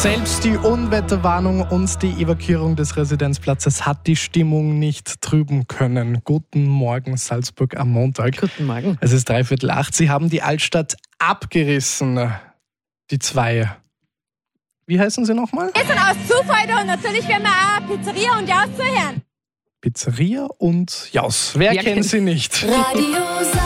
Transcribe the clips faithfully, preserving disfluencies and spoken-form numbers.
Selbst die Unwetterwarnung und die Evakuierung des Residenzplatzes hat die Stimmung nicht trüben können. Guten Morgen, Salzburg am Montag. Guten Morgen. Es ist dreiviertel acht. Sie haben die Altstadt abgerissen. Die zwei. Wie heißen sie nochmal? Wir sind aus Zufall da und natürlich werden wir auch Pizzeria und Jaus zuhören. Pizzeria und Jaus. Wer, Wer kennt, kennt sie nicht? Radio Salzburg.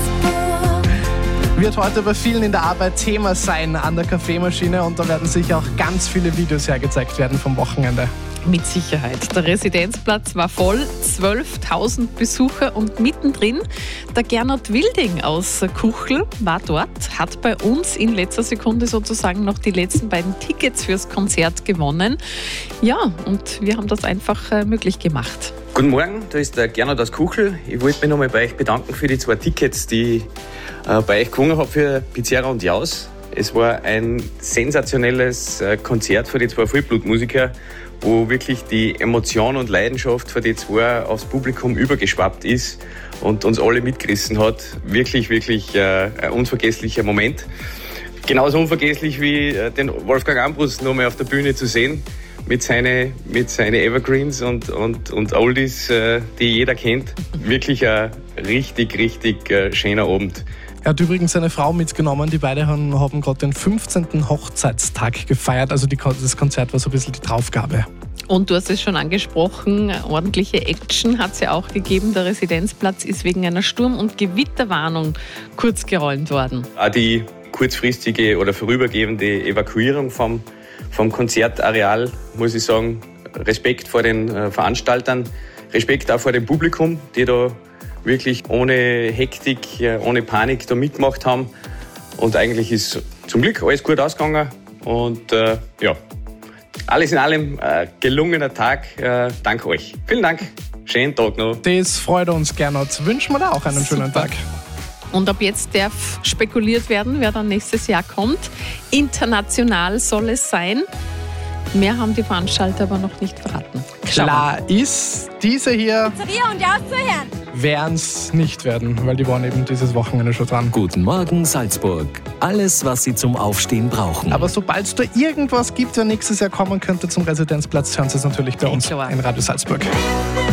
Wird heute bei vielen in der Arbeit Thema sein an der Kaffeemaschine und da werden sicher auch ganz viele Videos hergezeigt werden vom Wochenende. Mit Sicherheit. Der Residenzplatz war voll, zwölftausend Besucher und mittendrin der Gernot Wilding aus Kuchl war dort, hat bei uns in letzter Sekunde sozusagen noch die letzten beiden Tickets fürs Konzert gewonnen. Ja, und wir haben das einfach äh, möglich gemacht. Guten Morgen, da ist der Gernot aus Kuchl. Ich wollte mich nochmal bei euch bedanken für die zwei Tickets, die ich äh, bei euch gewonnen habe für Pizzeria und Jaus. Es war ein sensationelles äh, Konzert für die zwei Vollblutmusiker, wo wirklich die Emotion und Leidenschaft für die zwei aufs Publikum übergeschwappt ist und uns alle mitgerissen hat. Wirklich, wirklich äh, ein unvergesslicher Moment. Genauso unvergesslich wie äh, den Wolfgang Ambrus nochmal auf der Bühne zu sehen mit seinen mit seine Evergreens und, und, und Oldies, äh, die jeder kennt. Wirklich ein richtig, richtig äh, schöner Abend. Er hat übrigens seine Frau mitgenommen. Die beiden haben, haben gerade den fünfzehnten Hochzeitstag gefeiert. Also die, das Konzert war so ein bisschen die Draufgabe. Und du hast es schon angesprochen, ordentliche Action hat es ja auch gegeben. Der Residenzplatz ist wegen einer Sturm- und Gewitterwarnung kurz geräumt worden. Auch die kurzfristige oder vorübergehende Evakuierung vom, vom Konzertareal, muss ich sagen, Respekt vor den äh, Veranstaltern, Respekt auch vor dem Publikum, die da wirklich ohne Hektik, ohne Panik da mitgemacht haben. Und eigentlich ist zum Glück alles gut ausgegangen. Und äh, ja, alles in allem äh, gelungener Tag. Äh, dank euch. Vielen Dank. Schönen Tag noch. Das freut uns, Gernot. Wünschen wir da auch einen Super. schönen Tag. Und ab jetzt darf spekuliert werden, wer dann nächstes Jahr kommt. International soll es sein. Mehr haben die Veranstalter aber noch nicht verraten. Klar ist, diese hier Pizzeria und Jaus zuhören. werden es nicht werden, weil die waren eben dieses Wochenende schon dran. Guten Morgen, Salzburg. Alles, was Sie zum Aufstehen brauchen. Aber sobald es da irgendwas gibt, wer nächstes Jahr kommen könnte zum Residenzplatz, hören Sie es natürlich bei uns Klar. in Radio Salzburg.